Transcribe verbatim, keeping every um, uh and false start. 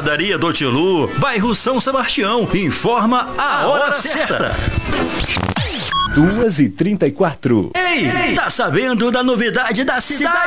Padaria do Tilu, bairro São Sebastião. Informa a hora certa. duas e trinta e quatro. Ei, tá sabendo da novidade da cidade?